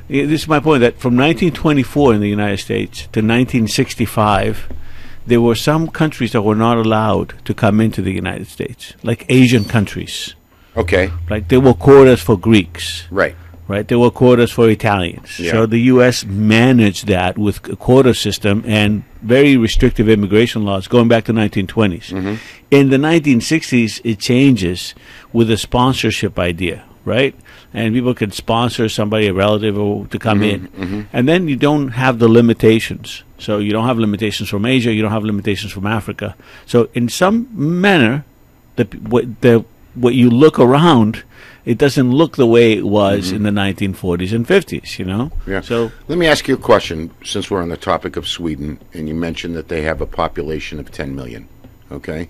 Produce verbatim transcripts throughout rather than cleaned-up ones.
this is my point, that from nineteen twenty-four in the United States to nineteen sixty-five, there were some countries that were not allowed to come into the United States, like Asian countries. Okay. Like there were quotas for Greeks. Right. Right. There were quotas for Italians. Yeah. So the U S managed that with a quota system and very restrictive immigration laws going back to nineteen twenties. Mm-hmm. In the nineteen sixties, it changes with a sponsorship idea, right? And people can sponsor somebody, a relative, or to come in. Mm-hmm. And then you don't have the limitations. So you don't have limitations from Asia, you don't have limitations from Africa. So in some manner, the what the what you look around, it doesn't look the way it was Mm-hmm. in the nineteen forties and fifties, you know? Yeah. So let me ask you a question, since we're on the topic of Sweden, and you mentioned that they have a population of ten million. Okay.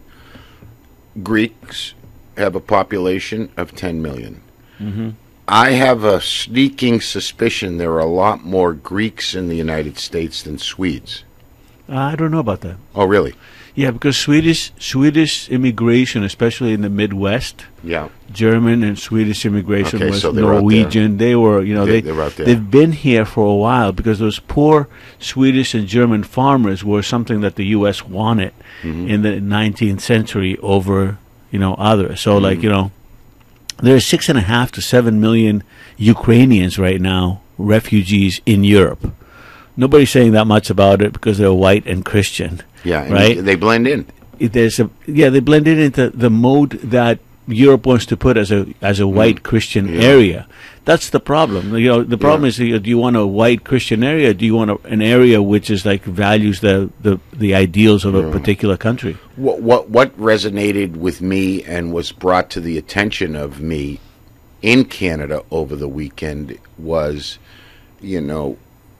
Greeks have a population of ten million. Mm-hmm. I have a sneaking suspicion there are a lot more Greeks in the United States than Swedes. I don't know about that. Oh, really? Yeah, because Swedish Swedish immigration, especially in the Midwest, Yeah. German and Swedish immigration Okay, was so they were out Norwegian. They were, you know, They- they, they were out there. they've been here for a while because those poor Swedish and German farmers were something that the U S wanted Mm-hmm. in the nineteenth century over, you know, others. So, Mm-hmm. like, you know, there are six and a half to seven million Ukrainians right now, refugees in Europe. Nobody's saying that much about it because they're white and Christian. Yeah. And Right? They blend in. It- there's a yeah they blend it into the mode that Europe wants to put as a as a white Christian Yeah. area. That's the problem. You know, the problem Yeah. is, you know, do you want a white Christian area? Do you want a, an area which is like values the the, the ideals of a particular country? What, what what resonated with me and was brought to the attention of me in Canada over the weekend was, you know,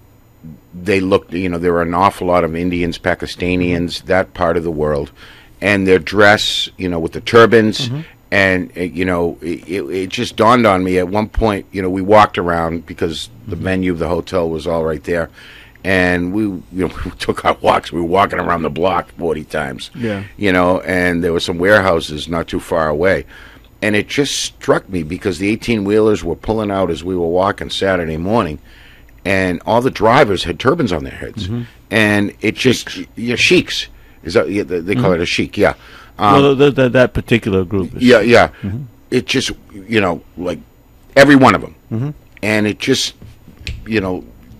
they looked, you know, there were an awful lot of Indians, Pakistanians, that part of the world, and their dress, you know, with the turbans. And, uh, you know, it, it it just dawned on me at one point, you know, we walked around because the venue of the hotel was all right there. And we, you know, we took our walks. We were walking around the block forty times. Yeah. You know, and there were some warehouses not too far away. And it just struck me because the eighteen-wheelers were pulling out as we were walking Saturday morning, and all the drivers had turbans on their heads. And it just, yeah, sheiks. Is that, yeah, they they call it a sheik, yeah. Um, well, the, the, that particular group. Is, yeah, yeah. It just, you know, like every one of them. And it just, you know,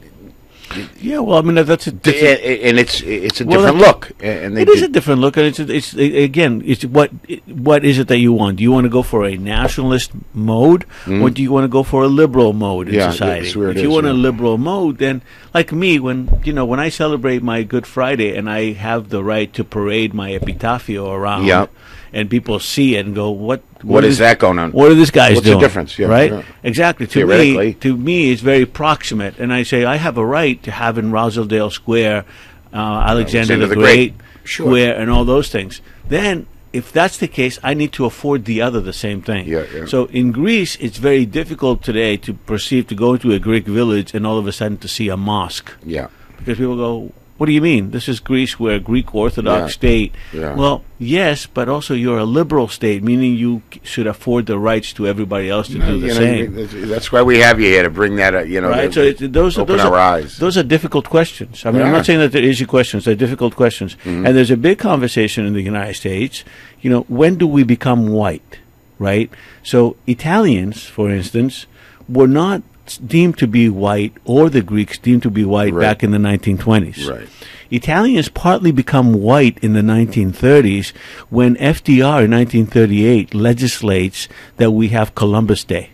yeah. Well, I mean, that's a and, different. and it's it's a Well, different that- look. And they It is did- a different look, and it's it's again, it's what what is it that you want? Do you want to go for a nationalist mode, or do you want to go for a liberal mode in Yeah, society? that's where it if you is, want a yeah. liberal mode, then like me, when you know when I celebrate my Good Friday and I have the right to parade my epitafio around, Yeah. and people see it and go, "What? What is that going on? What are these guys What's the doing?" difference? Yeah, right? yeah. Exactly. To me, Theoretically. to me, it's very proximate, and I say I have a right to have in Rosedale Square, uh, Alexander, Alexander the, the Great, Great. Sure. Square, and all those things. Then, if that's the case, I need to afford the other the same thing. Yeah, yeah. So in Greece, it's very difficult today to perceive to go into a Greek village and all of a sudden to see a mosque, Yeah. because people go, "What do you mean? This is Greece, we're a Greek Orthodox Yeah. state." Yeah. Well, yes, but also you're a liberal state, meaning you c- should afford the rights to everybody else to do the You know, same. that's- that's why we have you here, to bring that, uh, you know, Right, to- so it's, those are open those our are, eyes. Those are difficult questions. I mean, I'm Yeah. not saying that they're easy questions; they're difficult questions. Mm-hmm. And there's a big conversation in the United States. You know, when do we become white? Right. So Italians, for instance, were not deemed to be white, or the Greeks deemed to be white Right. back in the nineteen twenties. Right. Italians partly become white in the nineteen thirties when F D R in nineteen thirty-eight legislates that we have Columbus Day.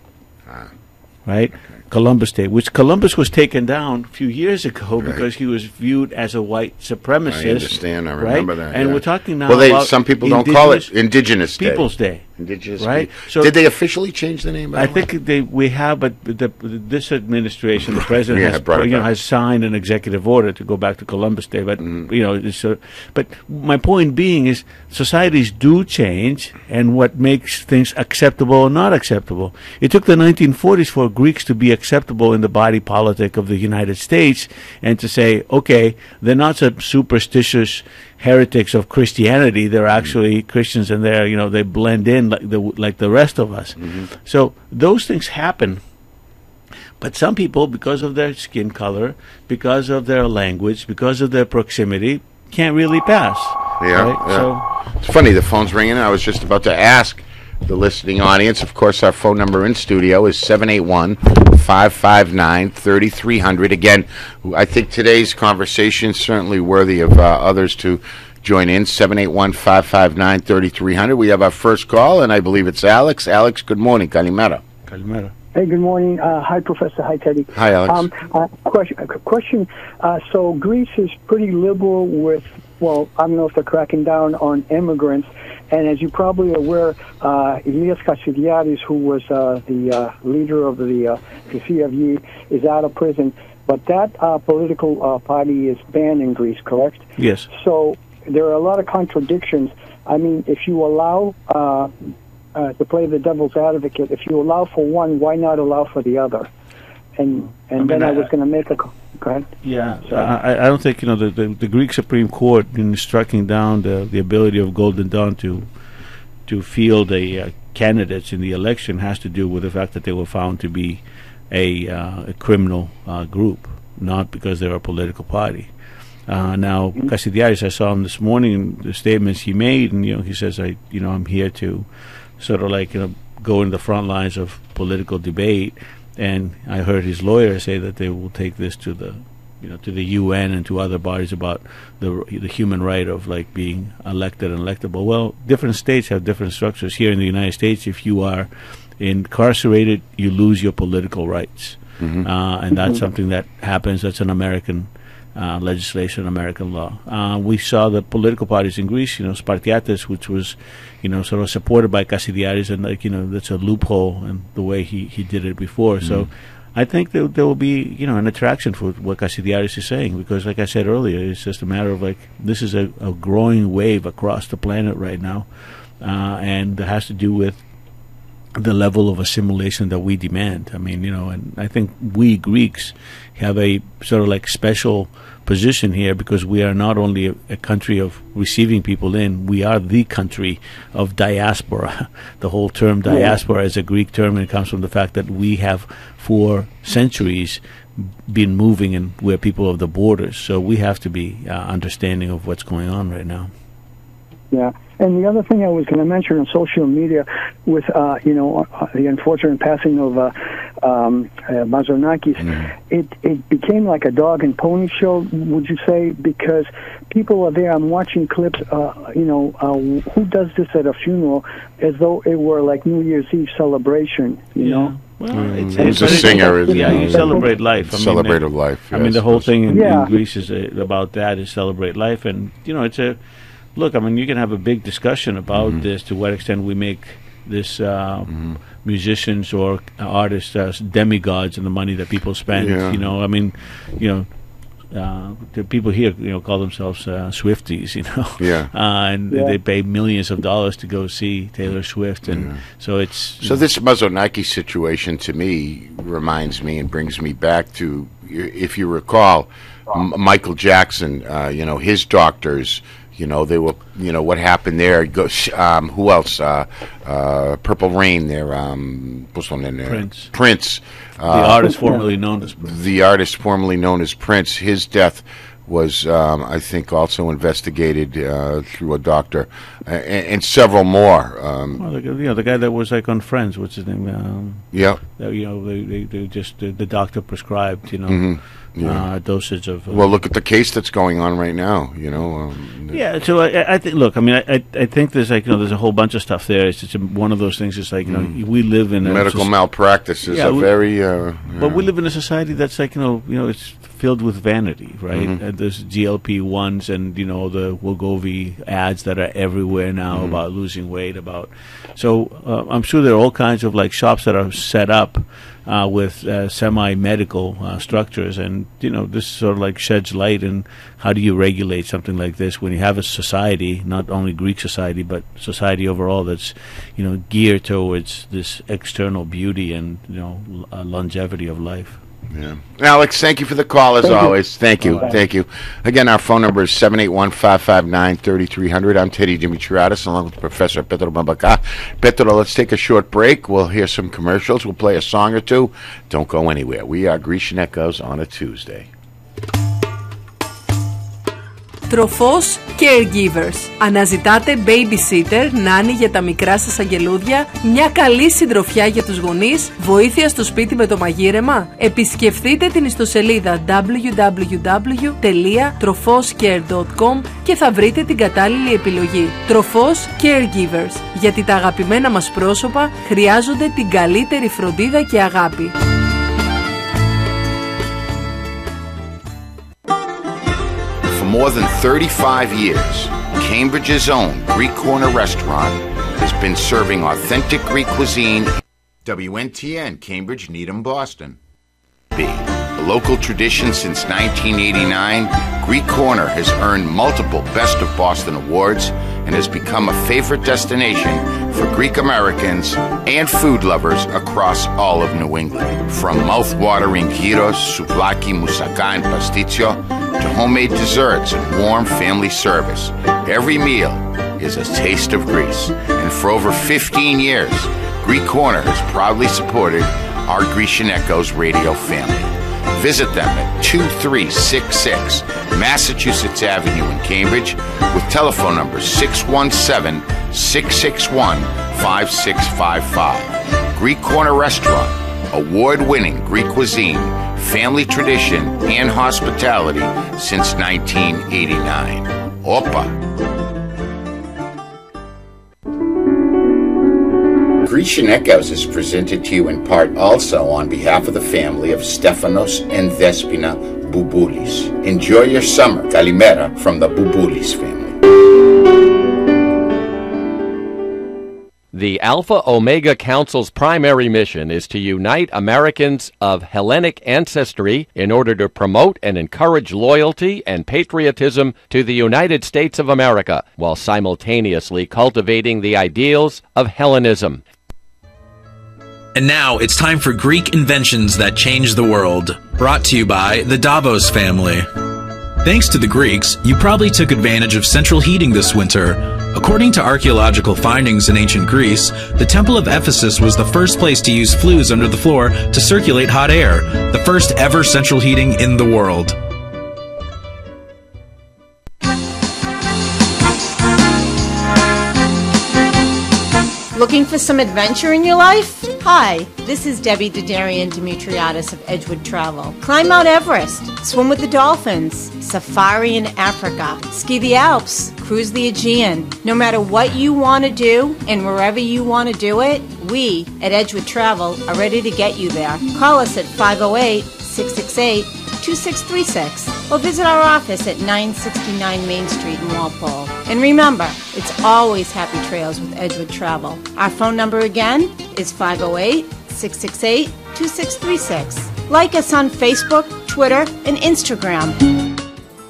Right? Columbus Day, which Columbus was taken down a few years ago because he was viewed as a white supremacist. I understand. I remember right? that. And yeah. we're talking now Well, they, about some people don't call it Indigenous Indigenous Day. Peoples Day. Indigenous right? Day. So- Did they officially change the name? by I the way? think they we have, but the, this administration, the president Yeah, has, brought it you know, back. has signed an executive order to go back to Columbus Day. But Mm-hmm. you know, it's a, but my point being is, societies do change, and what makes things acceptable or not acceptable. It took the nineteen forties for Greeks to be acceptable in the body politic of the United States, and to say, okay, they're not some superstitious heretics of Christianity. They're actually Christians, and they're, you know, they blend in like the like the rest of us. So those things happen. But some people, because of their skin color, because of their language, because of their proximity, can't really pass. Yeah, right? yeah. So, It's funny, the phone's ringing. I was just about to ask the listening audience. Of course, our phone number in studio is seven eight one, five five nine, three three zero zero. Again, I think today's conversation is certainly worthy of uh, others to join in. seven eight one, five five nine, three three zero zero. We have our first call, and I believe it's Alex. Alex, good morning. Kalimera. Kalimera. Hey, good morning. Uh, hi, Professor. Hi, Teddy. Hi, Alex. Um, uh, question. Uh, question. Uh, so Greece is pretty liberal with, well, I don't know if they're cracking down on immigrants. And as you're probably aware, uh, Elias Kassidiaris, who was uh, the uh, leader of the uh, C F E, is out of prison. But that uh, political uh, party is banned in Greece, correct? Yes. So there are a lot of contradictions. I mean, if you allow... Uh, Uh, to play the devil's advocate, if you allow for one, why not allow for the other? And and I mean, then I, I- was going to make a... co- Go ahead. Yeah, I, I don't think you know the, the, the Greek Supreme Court in striking down the, the ability of Golden Dawn to to field a uh, candidates in the election has to do with the fact that they were found to be a, uh, a criminal uh, group, not because they're a political party. Uh, now, Kassidiaris, I saw him this morning, the statements he made, and you know, he says, "I, you know, I'm here to sort of like you know go in the front lines of political debate." And I heard his lawyer say that they will take this to the, you know, to the U N and to other bodies about the the human right of like being elected and electable. Well, different states have different structures. Here in the United States, if you are incarcerated, you lose your political rights, Mm-hmm. uh, and that's something that happens. That's an American uh, legislation, American law. Uh, we saw the political parties in Greece, you know, Spartiatis, which was, you know, sort of supported by Kassidiaris, and like, you know, that's a loophole in the way he, he did it before. So I think there, there will be, you know, an attraction for what Kassidiaris is saying, because like I said earlier, it's just a matter of like, this is a, a growing wave across the planet right now, uh, and it has to do with the level of assimilation that we demand. I mean, you know, and I think we Greeks have a sort of like special position here because we are not only a, a country of receiving people in, we are the country of diaspora. The whole term diaspora is a Greek term, and it comes from the fact that we have for centuries been moving, and we're people of the borders. So we have to be uh, understanding of what's going on right now. Yeah. And the other thing I was going to mention on social media with, uh, you know, uh, the unfortunate passing of uh, um, uh, Mazonakis, it, it became like a dog and pony show, would you say? Because people are there. I'm watching clips, uh, you know, uh, who does this at a funeral as though it were like New Year's Eve celebration, you know? Well, it's, Who's but a it's- singer, isn't Yeah, he? you celebrate life. I mean, Celebrate uh, of life. I mean, yes. the whole thing in, Yeah. in Greece is uh, about that, is celebrate life. And, you know, it's a, look, I mean, you can have a big discussion about Mm-hmm. this, to what extent we make this uh, musicians or artists as demigods and the money that people spend. Yeah. You know, I mean, you know, uh, the people here, you know, call themselves uh, Swifties, you know. Yeah. Uh, and Yeah. they pay millions of dollars to go see Taylor Swift. And so it's... So this Mazonaki situation to me reminds me and brings me back to, if you recall, M- Michael Jackson, uh, you know, his doctors, you know, they were, you know, what happened there. Go, um, who else? Uh, uh, Purple Rain there. Um, what's on in there? Prince. Prince. Uh, the artist formerly known as... the artist formerly known as Prince. His death was, um, I think, also investigated uh, through a doctor, and, and several more. Um, Well, the, you know, the guy that was like on Friends, what's his name? Um, yeah. that, you know, they, they, they just the, the doctor prescribed, you know, Mm-hmm. uh, dosage of. Uh, Well, look at the case that's going on right now. You know. Um, yeah, so I, I think. Look, I mean, I, I, I think there's like, you know, there's a whole bunch of stuff there. It's just a, one of those things. It's like, you know, we live in a medical soc- malpractice is Yeah, a we- very. Uh, But yeah. we live in a society that's like, you know, you know, it's filled with vanity, right? Mm-hmm. And there's G L P ones and, you know, the Wegovy ads that are everywhere now Mm-hmm. about losing weight, about. So uh, I'm sure there are all kinds of like shops that are set up uh, with uh, semi-medical uh, structures, and you know, this sort of like sheds light in how do you regulate something like this when you have a society, not only Greek society but society overall, that's, you know, geared towards this external beauty and, you know, l- uh, longevity of life. Yeah. Alex, thank you for the call, as Thank you. always. Thank you. Bye. Thank you. Again, our phone number is seven eight one, five five nine, three three zero zero. I'm Teddy Dimitriadis, along with Professor Petro Babaca. Petro, let's take a short break. We'll hear some commercials. We'll play a song or two. Don't go anywhere. We are Grecian Echoes on a Tuesday. Τροφός Caregivers. Αναζητάτε babysitter, νάνι για τα μικρά σας αγγελούδια, μια καλή συντροφιά για τους γονείς, βοήθεια στο σπίτι με το μαγείρεμα. Επισκεφτείτε την ιστοσελίδα double-u double-u double-u τελεία trophoscare τελεία com και θα βρείτε την κατάλληλη επιλογή. Τροφός Caregivers. Γιατί τα αγαπημένα μας πρόσωπα χρειάζονται την καλύτερη φροντίδα και αγάπη. For more than thirty-five years, Cambridge's own Greek Corner restaurant has been serving authentic Greek cuisine. W N T N, Cambridge, Needham, Boston. B. A local tradition since nineteen eighty-nine, Greek Corner has earned multiple Best of Boston awards and has become a favorite destination for Greek Americans and food lovers across all of New England. From mouth-watering gyros, souvlaki, moussaka, and pasticcio, to homemade desserts and warm family service, every meal is a taste of Greece. And for over fifteen years, Greek Corner has proudly supported our Grecian Echoes radio family. Visit them at two three six six Massachusetts Avenue in Cambridge with telephone number six one seven, six six one, five six five five. Greek Corner Restaurant, award-winning Greek cuisine, family tradition, and hospitality since nineteen eighty-nine. Opa! Grecian Echoes is presented to you in part also on behalf of the family of Stefanos and Despina Bouboulis. Enjoy your summer. Kalimera from the Bouboulis family. The Alpha Omega Council's primary mission is to unite Americans of Hellenic ancestry in order to promote and encourage loyalty and patriotism to the United States of America, while simultaneously cultivating the ideals of Hellenism. And now it's time for Greek inventions that change the world, brought to you by the Davos family. Thanks to the Greeks, you probably took advantage of central heating this winter. According to archaeological findings in ancient Greece, the Temple of Ephesus was the first place to use flues under the floor to circulate hot air, the first ever central heating in the world. Looking for some adventure in your life? Hi, this is Debbie Didarian Dimitriadis of Edgewood Travel. Climb Mount Everest, swim with the dolphins, safari in Africa, ski the Alps, cruise the Aegean. No matter what you want to do and wherever you want to do it, we at Edgewood Travel are ready to get you there. Call us at five oh eight, six six eight, two six three six or visit our office at nine sixty-nine Main Street in Walpole. And remember, it's always happy trails with Edgewood Travel. Our phone number again is five oh eight, six six eight, two six three six. Like us on Facebook, Twitter, and Instagram.